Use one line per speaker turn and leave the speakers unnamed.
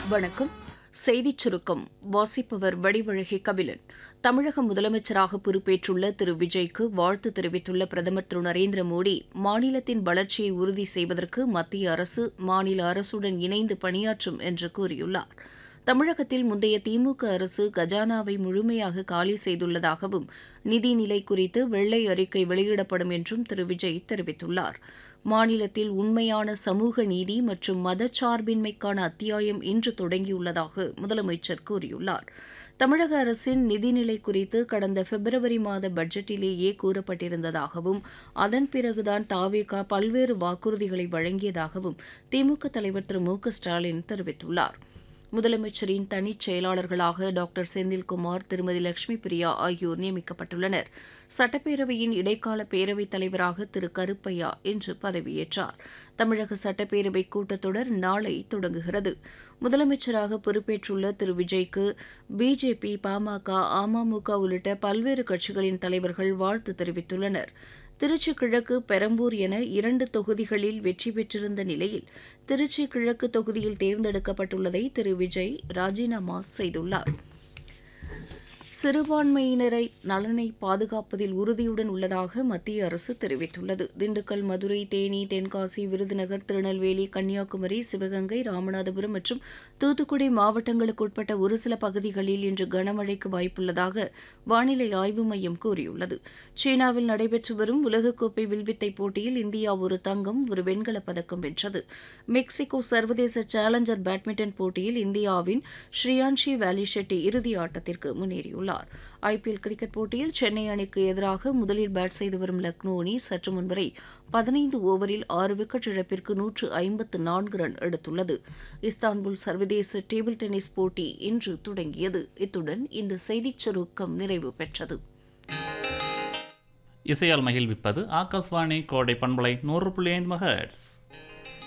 வணக்கம். செய்திச் சுருக்கம் வாசிப்பவர் வடிவழகி கபிலன். தமிழக முதலமைச்சராக பொறுப்பேற்றுள்ள திரு விஜய்க்கு வாழ்த்து தெரிவித்துள்ள பிரதமர் திரு நரேந்திர மோடி, மாநிலத்தின் வளர்ச்சியை உறுதி செய்வதற்கு மத்திய அரசு மாநில அரசுடன் இணைந்து பணியாற்றும் என்று கூறியுள்ளார். தமிழகத்தில் முந்தைய திமுக அரசு கஜானாவை முழுமையாக காலி செய்துள்ளதாகவும், நிதிநிலை குறித்து வெள்ளை அறிக்கை வெளியிடப்படும் என்றும் திரு விஜய் தெரிவித்துள்ளார். மாநிலத்தில் உண்மையான சமூக நீதி மற்றும் மதச்சார்பின்மைக்கான அத்தியாயம் இன்று தொடங்கியுள்ளதாக முதலமைச்சர் கூறியுள்ளார். தமிழக அரசின் நிதிநிலை குறித்து கடந்த பிப்ரவரி மாத பட்ஜெட்டிலேயே கூறப்பட்டிருந்ததாகவும், அதன் பிறகுதான் தவேகா பல்வேறு வாக்குறுதிகளை வழங்கியதாகவும் திமுக தலைவர் திரு மு க ஸ்டாலின் தெரிவித்துள்ளார். முதலமைச்சரின் தனிச் செயலாளர்களாக டாக்டர் செந்தில்குமார், திருமதி லட்சுமி பிரியா ஆகியோர் நியமிக்கப்பட்டுள்ளனர். சட்டப்பேரவையின் இடைக்கால பேரவைத் தலைவராக திரு கருப்பையா இன்று பதவியேற்றார். தமிழக சட்டப்பேரவை கூட்டத்தொடர் நாளை தொடங்குகிறது. முதலமைச்சராக பொறுப்பேற்றுள்ள திரு விஜய்க்கு பிஜேபி, பாமக, அமமுக உள்ளிட்ட பல்வேறு கட்சிகளின் தலைவர்கள் வாழ்த்து தெரிவித்துள்ளனர். திருச்சி கிழக்கு, பெரம்பூர் என 2 தொகுதிகளில் வெற்றி பெற்றிருந்த நிலையில் திருச்சி கிழக்கு தொகுதியில் தேர்ந்தெடுக்கப்பட்டுள்ளதை திரு விஜய் ராஜினாமா செய்துள்ளார். சிறுபான்மையினரை நலனை பாதுகாப்பதில் உறுதியுடன் உள்ளதாக மத்திய அரசு தெரிவித்துள்ளது. திண்டுக்கல், மதுரை, தேனி, தென்காசி, விருதுநகர், திருநெல்வேலி, கன்னியாகுமரி, சிவகங்கை, ராமநாதபுரம் மற்றும் தூத்துக்குடி மாவட்டங்களுக்குட்பட்ட ஒரு சில பகுதிகளில் இன்று கனமழைக்கு வாய்ப்புள்ளதாக வானிலை ஆய்வு மையம் கூறியுள்ளது. சீனாவில் நடைபெற்று வரும் உலகக்கோப்பை வில்வித்தை போட்டியில் இந்தியா ஒரு தங்கம், ஒரு வெண்கலப் பதக்கம் வென்றது. மெக்சிகோ சர்வதேச சேலஞ்சர் பேட்மிண்டன் போட்டியில் இந்தியாவின் ஸ்ரீயான்ஷி வேலிஷெட்டி இறுதி ஆட்டத்திற்கு முன்னேறியுள்ளார். ஐபிஎல் கிரிக்கெட் போட்டியில் சென்னை அணிக்கு எதிராக முதலில் பேட் செய்து வரும் லக்னோ அணி சற்று முன்வரை 15 ஓவரில் 6 விக்கெட் இழப்பிற்கு 154 ரன் எடுத்துள்ளது. இஸ்தான்புல் சர்வதேச டேபிள் டென்னிஸ் போட்டி இன்று தொடங்கியது. இத்துடன் இந்த செய்திச் சுருக்கம் நிறைவு பெற்றது.
இசையால் மகிழ்விப்பது ஆகாஷ்வாணி கோடை பண்பலை 100.5 மெகாஹெர்ட்ஸ்.